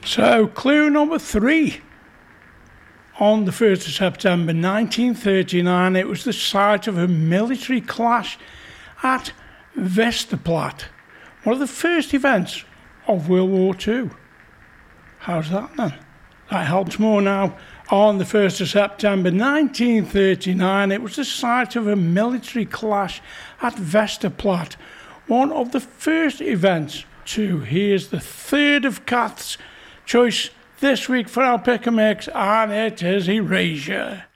So, clue number 3. On the 1st of September 1939, it was the site of a military clash at Westerplatte, one of the first events of World War II. How's that then? That helps more now. On the 1st of September 1939, it was the site of a military clash at Westerplatte, one of the first events too. Here's the third of Kath's choice this week for our Pick and Mix, and it is Erasure.